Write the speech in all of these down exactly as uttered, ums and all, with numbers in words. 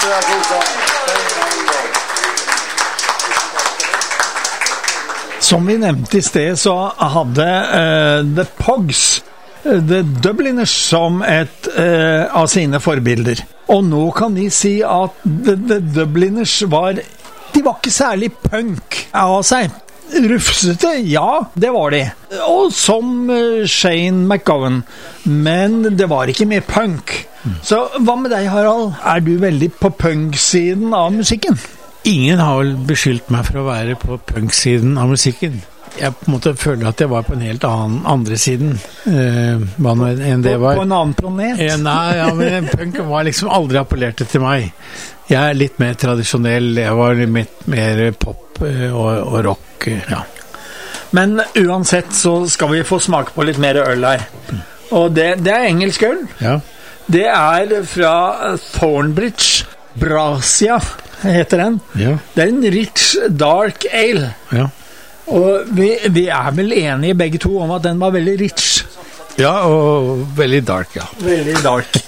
Som vi nevnte i sted, så hadde uh, The Pogs uh, The Dubliners som et uh, av sine forbilder. Og nå kan vi si at The, The Dubliners var De var ikke særlig punk av seg. Rufsete, ja, det var de. Og som uh, Shane McGowan. Men det var ikke mer punk. Mm. Så hva med deg, Harald? Er du veldig på punk-siden av musikken? Ingen har vel beskyldt meg for å være på punk-siden av musikken. Jeg på en måte føler at jeg var på en helt annen andre siden. Eh, hva nå enn det var. På, på en annen planet? Eh, nei, ja, men punk var liksom aldri appellerte til meg. Jeg er litt mer tradisjonell. Jeg var litt mer pop eh, og, og rock, eh, ja. Men uansett så skal vi få smake på litt mer øl her. Og det, det er engelsk øl. Ja. Det er fra Thornbridge Brasia, heter den. Ja. Det er en rich dark ale. Ja. Og vi, vi er vel enige begge to om at den var veldig rich. Ja, og veldig dark, ja. Veldig dark.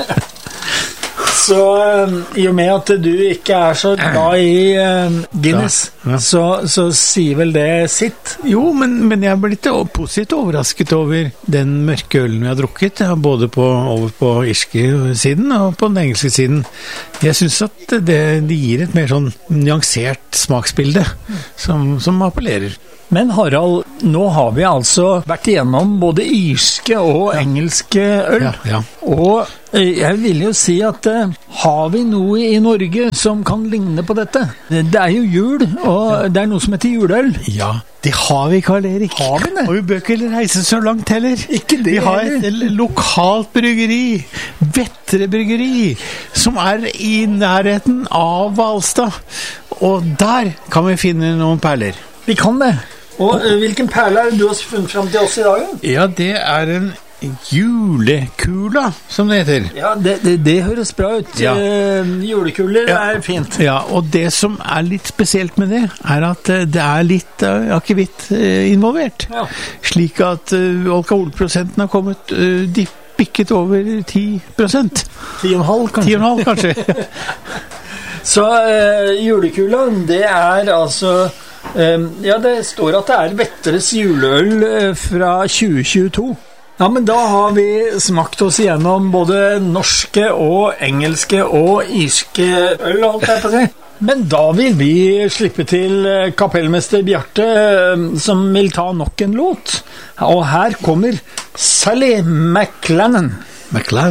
Så um, i og med at du ikke er så glad i um, Guinness, ja, ja. Så, så sier vel det sitt. Jo, men, men jeg ble litt positivt overrasket over den mørke ølen vi har drukket, både på, over på irske siden og på den engelske siden. Jeg synes at det, det gir et mer sånn nyansert smaksbilde som, som appellerer. Men Harald, nå har vi altså vært igjennom både irske og ja. engelske øl. Ja, ja. Og jeg vil jo si at uh, har vi noe i Norge som kan ligne på dette? Det, det er jo jul, og ja. det er noe som heter juleøl. Ja, det har vi, Karl Erik. Har vi det? Og vi bør ikke reise så langt heller. Ikke det. Vi har et lokalt bryggeri, Vettre bryggeri, som er i nærheten av Hvalstad. Og der kan vi finne noen perler. Vi kan det. Og uh, hvilken perle er det du har funnet frem til oss i dag? Ja, det er en julekula, som det heter. Ja, det, det, det høres bra ut. Ja. Uh, julekuler ja. er fint. Ja, og det som er litt spesielt med det, er at uh, det er litt uh, akevitt uh, involvert. Ja. Slik at uh, alkoholprosenten har kommet uh, de bikket over ti prosent. ti og en halv, kanskje. ti og en halv, kanskje. Så uh, julekula, det er altså... Um, ja, det står at det er Vettres juleøl uh, fra tjue tjueto. Ja, men da har vi smakt oss igjennom både norske og engelske og irske øl, holdt jeg på å si. Men da vil vi slippe til kapellmester Bjarte, uh, som vil ta nok en låt. Og her kommer Sally McLennan. McLennan.